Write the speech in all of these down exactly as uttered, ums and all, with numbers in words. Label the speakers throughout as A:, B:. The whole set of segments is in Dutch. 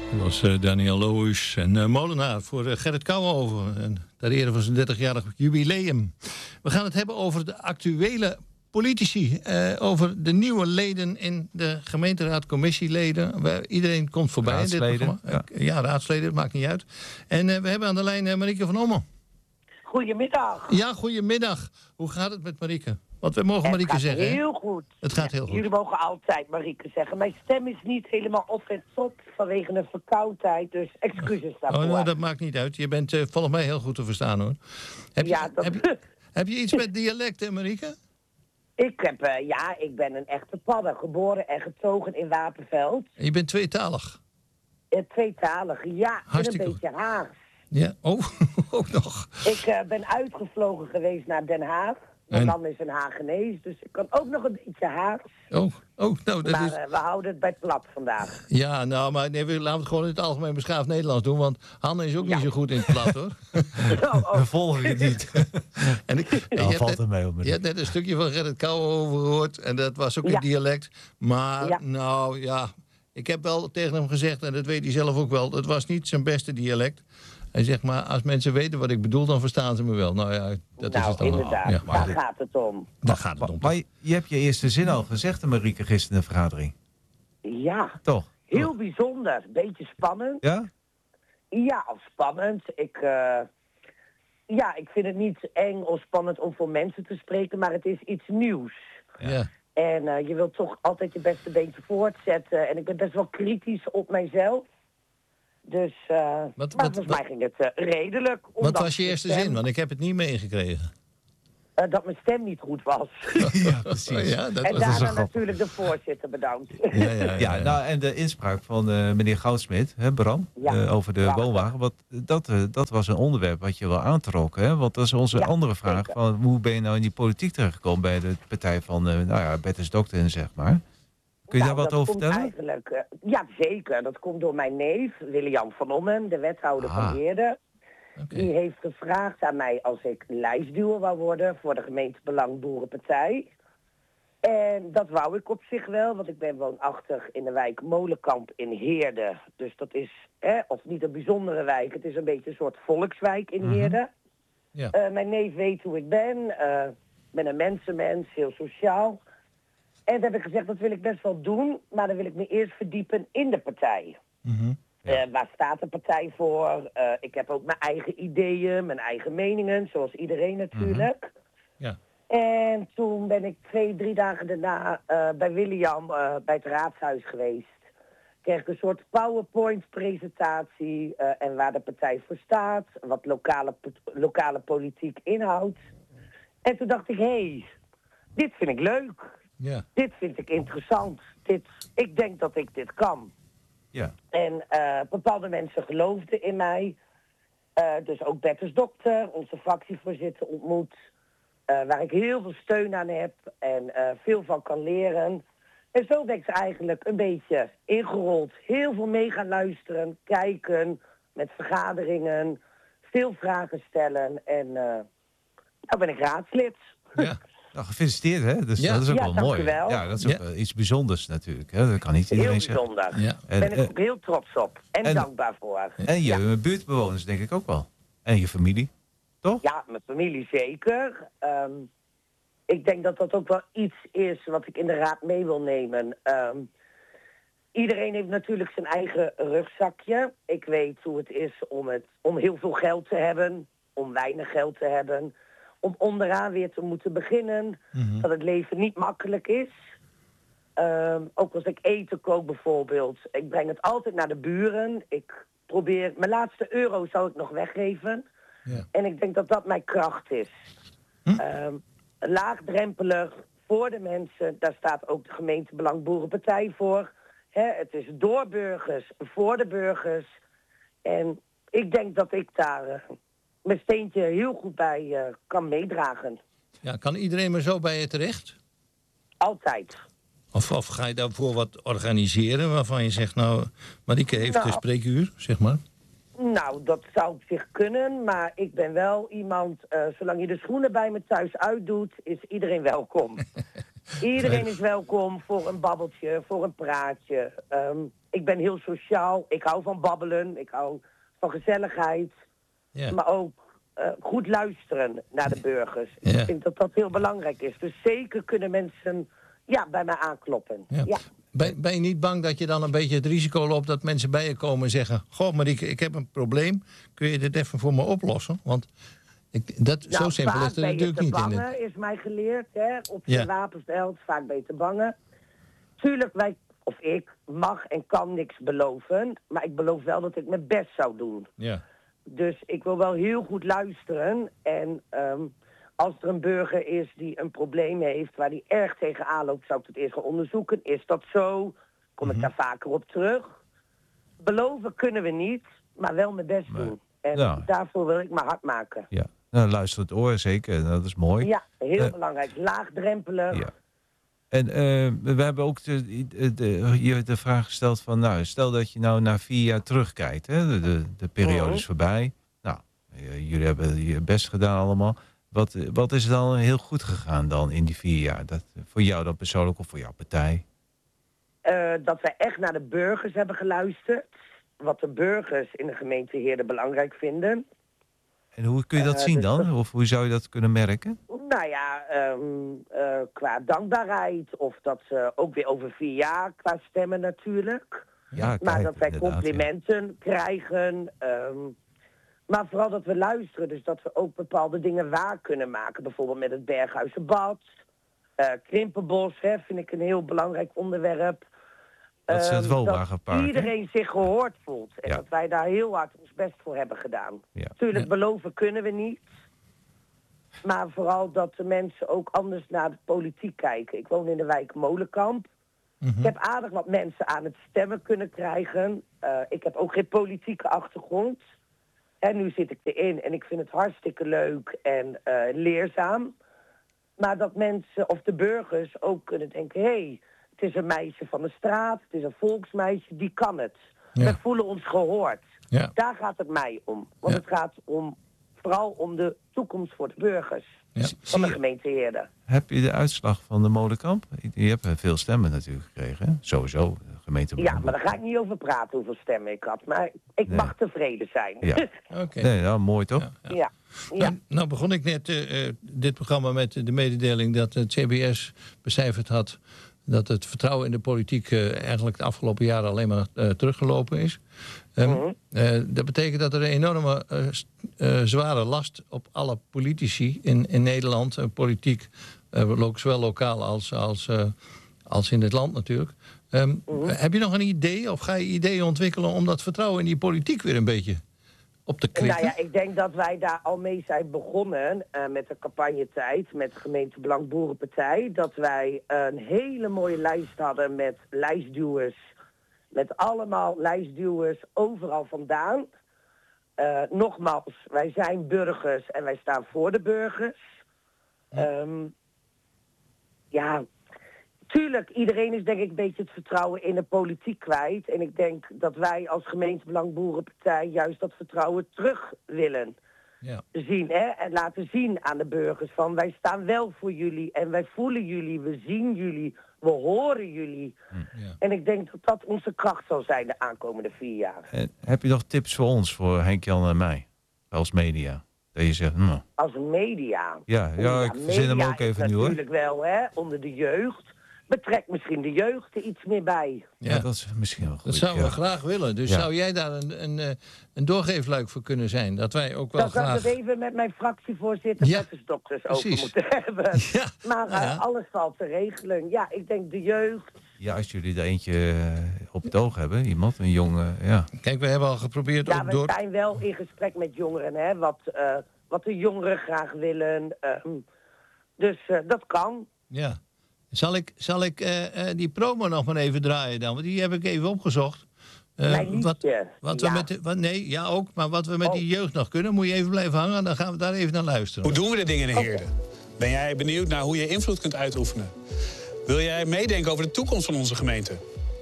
A: Dat was uh, Daniel Lohuis en uh, Molenaar voor uh, Gerrit Kouwenhoven. En ter ere van zijn dertigjarig jubileum. We gaan het hebben over de actuele politici. Uh, over de nieuwe leden in de gemeenteraad, commissieleden. Waar iedereen komt voorbij
B: raadsleden,
A: in dit programma. Ja. ja, raadsleden, dat maakt niet uit. En uh, we hebben aan de lijn uh, Marieke van Ommen.
C: Goedemiddag.
A: Ja, goedemiddag. Hoe gaat het met Marieke? Want we mogen Marieke zeggen.
C: Het gaat heel goed.
A: Het gaat heel goed.
C: Jullie mogen altijd Marieke zeggen. Mijn stem is niet helemaal op en top vanwege een verkoudheid. Dus excuses daarvoor.
A: Oh, nou, dat maakt niet uit. Je bent uh, volgens mij heel goed te verstaan, hoor. Heb je,
C: ja, dat...
A: heb je, heb je iets met dialecten, Marieke?
C: Ik heb, uh, ja, ik ben een echte padden. Geboren en getogen in Wapenveld.
A: En je bent tweetalig?
C: Uh, tweetalig, ja.
A: Hartstikke
C: en een beetje Haags.
A: Ja, oh, ook nog.
C: Ik uh, ben uitgevlogen geweest naar Den Haag. Mijn
A: En...
C: man is een Haagenees, dus ik kan ook nog een beetje Haags.
A: Oh, oh nou, dat
C: maar
A: is...
C: uh, we houden het bij plat vandaag.
A: Ja, nou, maar nee, we laten het gewoon in het algemeen beschaafd Nederlands doen, want Hanne is ook
C: ja.
A: niet zo goed in het plat, hoor.
C: oh, oh.
B: We volgen het niet.
A: en ik,
B: ja,
A: je,
B: valt
A: hebt
B: er mee op,
A: net, je hebt net een stukje van Gerrit Kouwenhoven gehoord en dat was ook in
C: ja.
A: dialect. Maar,
C: ja.
A: nou ja, ik heb wel tegen hem gezegd, en dat weet hij zelf ook wel, het was niet zijn beste dialect. Hij zegt, maar als mensen weten wat ik bedoel, dan verstaan ze me wel. Nou ja, dat
C: nou,
A: is het dan.
C: inderdaad,
A: Ja,
C: daar
A: dit...
C: gaat het om.
A: Daar gaat het om.
B: Maar je hebt je eerste zin al gezegd, Marieke, gisteren in de vergadering.
C: Ja.
B: Toch?
C: Heel bijzonder. Beetje spannend.
B: Ja?
C: Ja, of spannend. Ik, uh, ja, ik vind het niet eng of spannend om voor mensen te spreken, maar het is iets nieuws.
A: Ja.
C: En uh, je wilt toch altijd je beste beentje voortzetten. En ik ben best wel kritisch op mijzelf. Dus, uh,
A: wat,
C: maar
A: wat,
C: volgens
A: wat,
C: mij ging het uh, redelijk.
A: Wat was je eerste stem, zin? Want ik heb het niet meegekregen.
C: Uh, dat mijn stem niet goed was.
B: Ja, precies.
A: Oh, ja, dat
C: en
A: was
C: daarna natuurlijk de voorzitter bedankt.
A: Ja, ja, ja, ja.
B: ja, nou, en de inspraak van uh, meneer Goudsmit, hè, Bram,
C: ja,
B: uh, over de
C: prachtig.
B: woonwagen. Wat, dat, uh, dat was een onderwerp wat je wel aantrok. Hè? Want dat is onze
C: ja,
B: andere vraag.
C: zeker.
B: Van, hoe ben je nou in die politiek terechtgekomen bij de partij van, uh, nou ja, Bertus Dokten, zeg maar. Kun je
C: nou,
B: daar wat
C: dat
B: over
C: komt
B: vertellen?
C: Eigenlijk, uh, ja, zeker. Dat komt door mijn neef, William van Ommen, de wethouder
B: Aha.
C: van Heerde.
A: Okay.
C: Die heeft gevraagd aan mij als ik lijstduwer wou worden voor de gemeente Belang Boerenpartij. En dat wou ik op zich wel, want ik ben woonachtig in de wijk Molenkamp in Heerde. Dus dat is, hè, of niet een bijzondere wijk, het is een beetje een soort volkswijk in Heerde.
A: Ja.
C: Uh, mijn neef weet hoe ik ben. Uh, ik ben een mensenmens, heel sociaal. En toen heb ik gezegd, dat wil ik best wel doen, maar dan wil ik me eerst verdiepen in de partij.
A: Mm-hmm.
C: Ja. Uh, waar staat de partij voor? Uh, ik heb ook mijn eigen ideeën, mijn eigen meningen, zoals iedereen natuurlijk.
A: Mm-hmm. Ja.
C: En toen ben ik twee, drie dagen daarna uh, bij William uh, bij het raadshuis geweest. Kreeg ik een soort PowerPoint-presentatie uh, en waar de partij voor staat, wat lokale, lokale politiek inhoudt. En toen dacht ik, hé, hey, dit vind ik leuk.
A: Ja.
C: Dit vind ik interessant. Dit, ik denk dat ik dit kan.
B: Ja.
C: En uh, bepaalde mensen geloofden in mij. Uh, dus ook Bertus Dokter, onze fractievoorzitter, ontmoet. Uh, waar ik heel veel steun aan heb en uh, veel van kan leren. En zo ben ik ze eigenlijk een beetje ingerold. Heel veel mee gaan luisteren, kijken, met vergaderingen, veel vragen stellen. En uh, nou ben ik raadslid.
A: Ja.
B: Nou, gefeliciteerd, hè? Dus
A: Ja.
B: dat is ook
C: Ja,
B: wel
C: dank
B: mooi.
C: u wel.
B: Ja, dat is ook
A: Ja.
B: uh, iets bijzonders natuurlijk. Hè? Dat kan niet iedereen
C: Heel
B: zeggen.
C: bijzonder.
A: Ja.
C: Daar ben ik
B: En,
C: ook heel trots op. En,
B: en-
C: dankbaar voor.
B: En je
C: Ja.
B: buurtbewoners denk ik ook wel. En je familie, toch?
C: Ja, mijn familie zeker. Um, ik denk dat dat ook wel iets is wat ik in de raad mee wil nemen. Um, iedereen heeft natuurlijk zijn eigen rugzakje. Ik weet hoe het is om, het, om heel veel geld te hebben, om weinig geld te hebben, om onderaan weer te moeten beginnen.
A: Mm-hmm.
C: Dat het leven niet makkelijk is. Um, ook als ik eten kook bijvoorbeeld. Ik breng het altijd naar de buren. Ik probeer, mijn laatste euro zou ik nog weggeven.
A: Ja.
C: En ik denk dat dat mijn kracht is.
A: Hm?
C: Um, laagdrempelig, voor de mensen. Daar staat ook de gemeente Belang Boerenpartij voor. Hè, het is door burgers, voor de burgers. En ik denk dat ik daar uh, mijn steentje heel goed bij uh, kan meedragen.
A: Ja, kan iedereen maar zo bij je terecht?
C: Altijd.
A: Of, of ga je daarvoor wat organiseren waarvan je zegt, nou, Marieke heeft
C: Nou.
A: een spreekuur, zeg maar.
C: Nou, dat zou op zich kunnen, maar ik ben wel iemand, uh, zolang je de schoenen bij me thuis uitdoet, is iedereen welkom. Iedereen is welkom voor een babbeltje, voor een praatje. Um, ik ben heel sociaal. Ik hou van babbelen. Ik hou van gezelligheid. Ja. Maar ook uh, goed luisteren naar de burgers. Ja. Ik vind dat dat heel belangrijk is. Dus zeker kunnen mensen ja, bij mij aankloppen. Ja. Ja.
A: Ben, ben je niet bang dat je dan een beetje het risico loopt dat mensen bij je komen en zeggen... Goh, Marieke, ik heb een probleem. Kun je dit even voor me oplossen? Want ik, dat,
C: nou,
A: zo simpel is het natuurlijk niet.
C: Bangen, in
A: het...
C: is mij geleerd, hè? Op je ja. wapensbelt, vaak ben je te bangen. Tuurlijk, wij, of ik, mag en kan niks beloven. Maar ik beloof wel dat ik mijn best zou doen.
A: Ja.
C: Dus ik wil wel heel goed luisteren. En um, als er een burger is die een probleem heeft waar die erg tegenaan loopt, zou ik het eerst gaan onderzoeken. Is dat zo? Kom mm-hmm. ik daar vaker op terug? Beloven kunnen we niet, maar wel mijn best nee. doen. En ja. daarvoor wil ik me hard maken.
B: Ja, nou, luister het oor, zeker. Dat is mooi.
C: Ja, heel uh, belangrijk. Laagdrempelig. Ja.
B: En uh, we hebben ook de, de, de, hier de vraag gesteld van... nou, stel dat je nou naar vier jaar terugkijkt. Hè? De, de, de periode mm-hmm. is voorbij. Nou, jullie hebben je best gedaan allemaal. Wat, wat is er dan heel goed gegaan dan in die vier jaar? Dat, voor jou dan persoonlijk of voor jouw partij?
C: Uh, dat wij echt naar de burgers hebben geluisterd. Wat de burgers in de gemeente Heerde belangrijk vinden.
B: En hoe kun je dat uh, zien dus dan? Dat... Of hoe zou je dat kunnen merken?
C: Nou ja, um, uh, qua dankbaarheid. Of dat ze ook weer over vier jaar qua stemmen natuurlijk. Ja, kijk, maar dat wij complimenten ja. krijgen. Um, maar vooral dat we luisteren. Dus dat we ook bepaalde dingen waar kunnen maken. Bijvoorbeeld met het Berghuizenbad. Uh, Krimpenbos, hè, vind ik een heel belangrijk onderwerp.
B: Dat is het woonwagenpark.
C: Dat iedereen hè? zich gehoord voelt. En ja. dat wij daar heel hard ons best voor hebben gedaan. Ja. Tuurlijk, ja. beloven kunnen we niet. Maar vooral dat de mensen ook anders naar de politiek kijken. Ik woon in de wijk Molenkamp. Mm-hmm. Ik heb aardig wat mensen aan het stemmen kunnen krijgen. Uh, ik heb ook geen politieke achtergrond. En nu zit ik erin en ik vind het hartstikke leuk en uh, leerzaam. Maar dat mensen of de burgers ook kunnen denken... hé, hey, het is een meisje van de straat, het is een volksmeisje, die kan het. Ja. We voelen ons gehoord. Ja. Daar gaat het mij om. Want ja. het gaat om, vooral om de toekomst voor de burgers ja. van de gemeente Heerde.
B: Heb je de uitslag van de Molenkamp? Je hebt veel stemmen natuurlijk gekregen, hè? Sowieso. De gemeente
C: ja, maar daar ga ik niet over praten hoeveel stemmen ik had. Maar ik nee. mag tevreden zijn.
B: Ja. Okay. Nee, nou, mooi toch?
C: Ja. ja. ja.
A: ja. Nou, nou begon ik net uh, dit programma met de mededeling dat het C B S becijferd had... dat het vertrouwen in de politiek uh, eigenlijk de afgelopen jaren alleen maar uh, teruggelopen is. Um, mm-hmm. uh, dat betekent dat er een enorme uh, uh, zware last op alle politici in, in Nederland, uh, politiek, uh, zowel lokaal als, als, uh, als in het land natuurlijk. Um, mm-hmm. Heb je nog een idee of ga je ideeën ontwikkelen om dat vertrouwen in die politiek weer een beetje op te krikken?
C: Nou ja, ik denk dat wij daar al mee zijn begonnen uh, met de campagnetijd, met de gemeente Belang Boerenpartij. Dat wij een hele mooie lijst hadden met lijstduwers. Met allemaal lijstduwers overal vandaan. Uh, nogmaals, wij zijn burgers en wij staan voor de burgers. Um, ja... Tuurlijk, iedereen is denk ik een beetje het vertrouwen in de politiek kwijt. En ik denk dat wij als gemeentebelang Boerenpartij juist dat vertrouwen terug willen ja. zien. Hè? En laten zien aan de burgers van wij staan wel voor jullie en wij voelen jullie, we zien jullie, we horen jullie. Ja. En ik denk dat dat onze kracht zal zijn de aankomende vier jaar.
B: En heb je nog tips voor ons, voor Henk-Jan en mij, als media? Dat je zegt, nou.
C: Als media?
B: Ja, ja, ja ik verzin hem ook even nu hoor.
C: Natuurlijk wel, hè, onder de jeugd. Betrek misschien de jeugd er iets meer bij.
B: Ja, ja, dat is misschien wel goed.
A: Dat zouden
B: ja.
A: we graag willen. Dus ja. zou jij daar een, een, een doorgeefluik voor kunnen zijn? Dat wij ook wel
C: dat
A: graag...
C: Dat we het even met mijn fractievoorzitter ja. Betters Dokters over moeten hebben. Ja. Maar uh, ja. alles valt te regelen. Ja, ik denk de jeugd...
B: Ja, als jullie er eentje uh, op het oog hebben, iemand, een jongen, ja.
A: Kijk, we hebben al geprobeerd...
C: Ja,
A: ook
C: we
A: door...
C: zijn wel in gesprek met jongeren, hè. Wat, uh, wat de jongeren graag willen. Uh, dus uh, dat kan.
A: Ja. Zal ik, zal ik uh, uh, die promo nog maar even draaien dan? Want die heb ik even opgezocht.
C: Uh, Mijn
A: wat, wat ja. we met de, wat, nee, ja ook. Maar wat we met oh. die jeugd nog kunnen, moet je even blijven hangen. Dan gaan we daar even naar luisteren.
D: Hoe doen we de dingen in Heerde? Okay. Ben jij benieuwd naar hoe je invloed kunt uitoefenen? Wil jij meedenken over de toekomst van onze gemeente?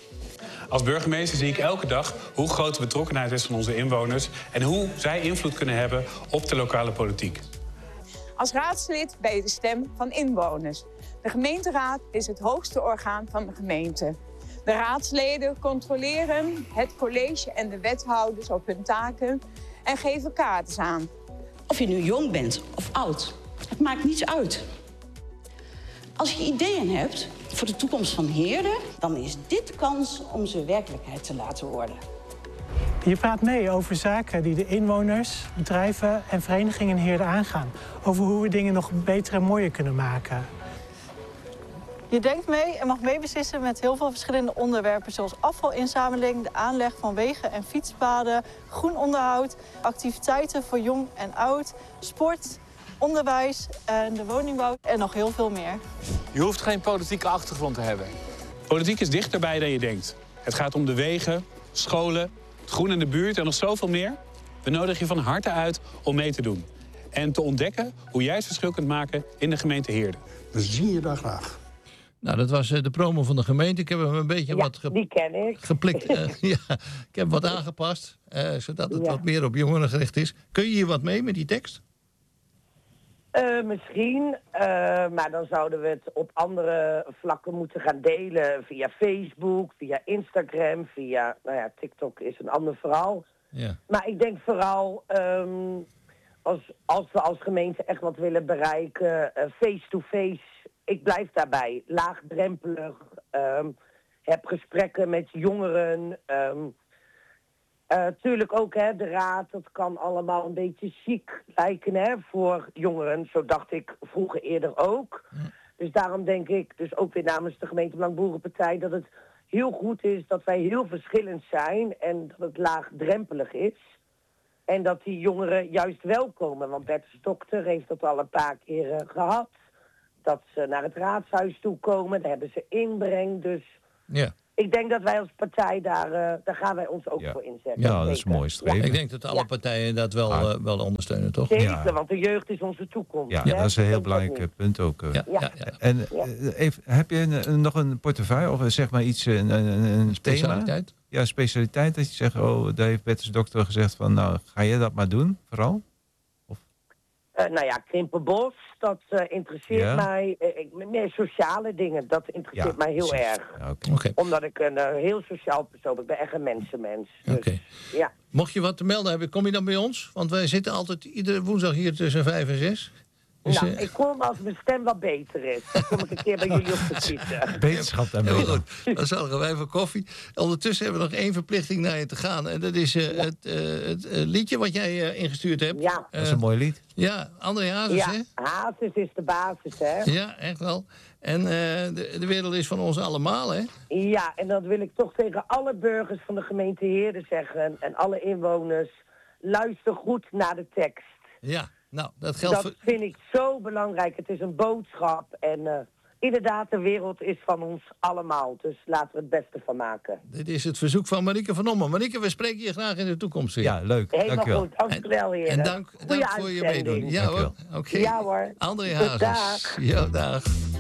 D: Als burgemeester zie ik elke dag hoe groot de betrokkenheid is van onze inwoners... en hoe zij invloed kunnen hebben op de lokale politiek.
E: Als raadslid ben je de stem van inwoners. De gemeenteraad is het hoogste orgaan van de gemeente. De raadsleden controleren het college en de wethouders op hun taken en geven kaders aan.
F: Of je nu jong bent of oud, het maakt niets uit. Als je ideeën hebt voor de toekomst van Heerden, dan is dit de kans om ze werkelijkheid te laten worden.
G: Je praat mee over zaken die de inwoners, bedrijven en verenigingen in Heerden aangaan. Over hoe we dingen nog beter en mooier kunnen maken.
H: Je denkt mee en mag meebeslissen met heel veel verschillende onderwerpen, zoals afvalinzameling, de aanleg van wegen en fietspaden, groen onderhoud, activiteiten voor jong en oud, sport, onderwijs en de woningbouw en nog heel veel meer.
I: Je hoeft geen politieke achtergrond te hebben.
D: Politiek is dichterbij dan je denkt. Het gaat om de wegen, scholen, het groen in de buurt en nog zoveel meer. We nodigen je van harte uit om mee te doen. En te ontdekken hoe jij het verschil kunt maken in de gemeente Heerden.
J: We zien je daar graag.
A: Nou, dat was de promo van de gemeente. Ik heb hem een beetje
C: Ja,
A: wat ge
C: die ken ik.
A: geplikt. Uh, ja, ik heb wat aangepast, uh, zodat het
C: Ja.
A: wat meer op jongeren gericht is. Kun je hier wat mee met die tekst?
C: Uh, misschien, uh, maar dan zouden we het op andere vlakken moeten gaan delen. Via Facebook, via Instagram, via, nou ja, TikTok is een ander verhaal.
A: Ja.
C: Maar ik denk vooral, um, als, als we als gemeente echt wat willen bereiken, uh, face-to-face, ik blijf daarbij. Laagdrempelig, um, heb gesprekken met jongeren. Um, Uh, tuurlijk ook, hè, de raad, dat kan allemaal een beetje chic lijken, hè, voor jongeren. Zo dacht ik vroeger eerder ook. Ja. Dus daarom denk ik, dus ook weer namens de gemeente Belang Boerenpartij, dat het heel goed is dat wij heel verschillend zijn en dat het laagdrempelig is. En dat die jongeren juist welkomen, want Bertus Dokter heeft dat al een paar keer uh, gehad. Dat ze naar het raadshuis toe komen, daar hebben ze inbreng, dus...
A: Ja.
C: Ik denk dat wij als partij, daar, uh, daar gaan wij ons ook
B: ja.
C: voor inzetten.
B: Ja, dat is mooi streven.
A: Ja. Ik denk dat alle
C: Ja.
A: partijen dat wel, uh, wel ondersteunen, toch?
C: Zeker,
B: Ja.
C: want de jeugd is onze toekomst.
B: Ja,
C: hè?
B: dat is een heel
C: Denk
B: belangrijk
C: dat
B: punt ook. uh.
A: Ja, ja.
C: Ja.
A: Ja, ja.
B: En
C: Ja.
B: uh, even, heb je een, een- nog een portefeuille of uh, zeg maar iets, een, een, een thema?
A: Specialiteit?
B: Ja, een specialiteit dat je zegt, oh, daar heeft Bertus Dokter gezegd van, nou, ga je dat maar doen, vooral?
C: Uh, nou ja, Krimpenbos, dat uh, interesseert
B: Ja.
C: mij. Uh, ik, meer sociale dingen, dat interesseert mij heel
B: precies.
C: erg.
B: Ja, oké.
A: Oké.
C: Omdat ik een uh, heel sociaal persoon ben. Ik ben echt een mensenmens. Dus,
A: Oké.
C: ja.
A: Mocht je wat te melden hebben, kom je dan bij ons? Want wij zitten altijd iedere woensdag hier tussen vijf en zes. Dus,
C: nou,
A: uh,
C: ik kom als mijn stem wat beter is. Dan kom ik een keer bij jullie op de fietsen.
B: Beterschap daarmee.
A: heel
B: dan.
A: goed. Dan zorgen wij voor koffie. Ondertussen hebben we nog één verplichting naar je te gaan. En dat is uh,
C: Ja.
A: het, uh, het uh, liedje wat jij uh, ingestuurd hebt.
C: Ja.
B: Dat is een mooi lied.
A: Ja, André Hazes,
C: Ja,
A: hè?
C: Hazes is de basis, hè?
A: Ja, echt wel. En uh, de, de wereld is van ons allemaal, hè?
C: Ja, en dat wil ik toch tegen alle burgers van de gemeente Heerden zeggen en alle inwoners. Luister goed naar de tekst.
A: Ja, nou, dat geldt
C: Dat
A: voor...
C: vind ik zo belangrijk. Het is een boodschap en uh, inderdaad, de wereld is van ons allemaal. Dus laten we het beste van maken.
A: Dit is het verzoek van Marieke van Ommen. Marieke, we spreken je graag in de toekomst weer.
B: Ja, leuk.
C: Helemaal
B: Dankjewel.
C: goed. Dank u wel, heren.
A: En dank,
C: Goeie
A: dank voor je
C: uitzending.
A: meedoen. Ja hoor,
B: Dankjewel.
A: oké.
C: Ja hoor.
A: André
C: Dag.
A: Hazes. Ja, dag.